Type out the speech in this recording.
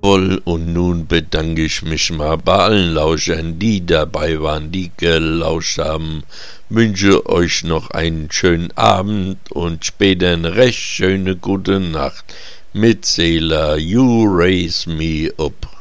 Jawohl, und nun bedanke ich mich mal bei allen Lauschern, die dabei waren, die gelauscht haben. Wünsche euch noch einen schönen Abend und später eine recht schöne gute Nacht. Mit Seela, You Raise Me Up.